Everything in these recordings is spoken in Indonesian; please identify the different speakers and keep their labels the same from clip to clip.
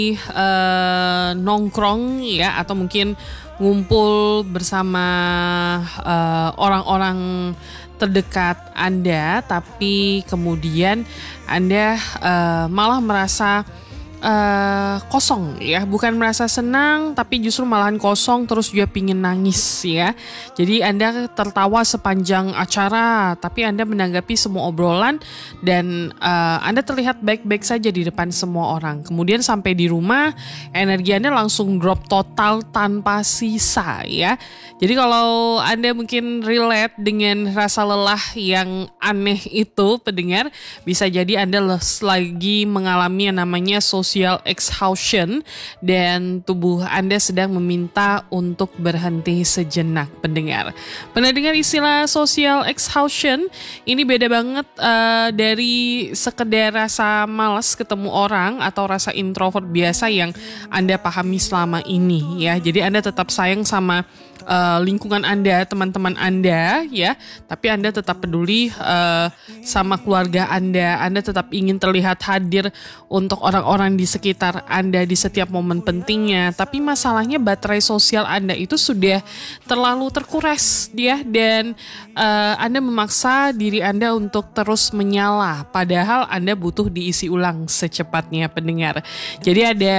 Speaker 1: nongkrong ya, atau mungkin ngumpul bersama orang-orang terdekat Anda, tapi kemudian Anda malah merasa kosong ya, bukan merasa senang tapi justru malahan kosong, terus juga pingin nangis ya. Jadi Anda tertawa sepanjang acara tapi Anda menanggapi semua obrolan dan Anda terlihat baik-baik saja di depan semua orang. Kemudian sampai di rumah energi Anda langsung drop total tanpa sisa ya. Jadi kalau Anda mungkin relate dengan rasa lelah yang aneh itu pendengar, bisa jadi Anda lagi mengalami yang namanya social exhaustion dan tubuh Anda sedang meminta untuk berhenti sejenak pendengar. Pernah dengar istilah social exhaustion? Ini beda banget dari sekedar rasa malas ketemu orang atau rasa introvert biasa yang Anda pahami selama ini ya. Jadi Anda tetap sayang sama lingkungan Anda, teman-teman Anda ya, tapi Anda tetap peduli sama keluarga Anda tetap ingin terlihat hadir untuk orang-orang di sekitar Anda di setiap momen pentingnya. Tapi masalahnya baterai sosial Anda itu sudah terlalu terkuras ya, dan Anda memaksa diri Anda untuk terus menyala, padahal Anda butuh diisi ulang secepatnya pendengar. Jadi ada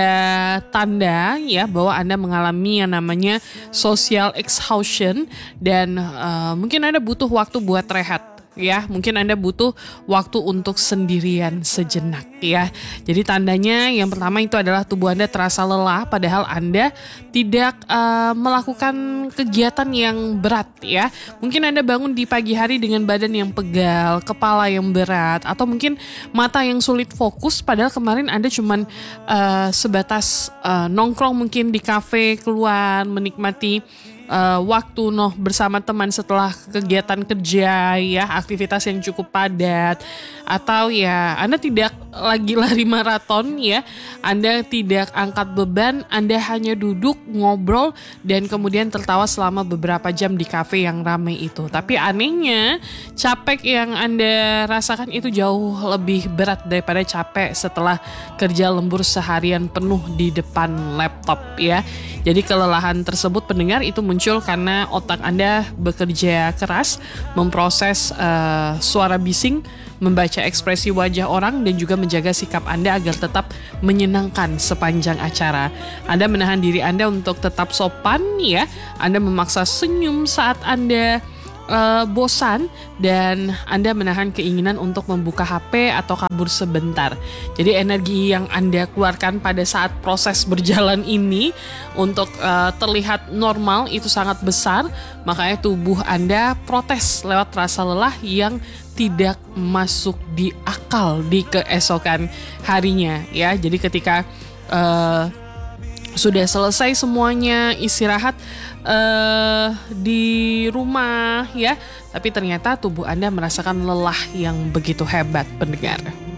Speaker 1: tanda ya bahwa Anda mengalami yang namanya social exhaustion dan mungkin Anda butuh waktu buat rehat ya, mungkin Anda butuh waktu untuk sendirian sejenak ya. Jadi tandanya yang pertama itu adalah tubuh Anda terasa lelah padahal Anda tidak melakukan kegiatan yang berat ya. Mungkin Anda bangun di pagi hari dengan badan yang pegal, kepala yang berat, atau mungkin mata yang sulit fokus padahal kemarin Anda cuman sebatas nongkrong mungkin di kafe, keluar menikmati waktu bersama teman setelah kegiatan kerja ya, aktivitas yang cukup padat, atau ya Anda tidak lagi lari maraton ya, Anda tidak angkat beban, Anda hanya duduk ngobrol dan kemudian tertawa selama beberapa jam di kafe yang ramai itu. Tapi anehnya capek yang Anda rasakan itu jauh lebih berat daripada capek setelah kerja lembur seharian penuh di depan laptop ya. Jadi kelelahan tersebut pendengar itu muncul karena otak Anda bekerja keras memproses suara bising, membaca ekspresi wajah orang, dan juga menjaga sikap Anda agar tetap menyenangkan sepanjang acara. Anda menahan diri Anda untuk tetap sopan ya. Anda memaksa senyum saat Anda bosan, dan Anda menahan keinginan untuk membuka HP atau kabur sebentar. Jadi energi yang Anda keluarkan pada saat proses berjalan ini untuk terlihat normal itu sangat besar, makanya tubuh Anda protes lewat rasa lelah yang tidak masuk di akal di keesokan harinya ya. Jadi ketika sudah selesai semuanya, istirahat di rumah ya, tapi ternyata tubuh Anda merasakan lelah yang begitu hebat pendengar.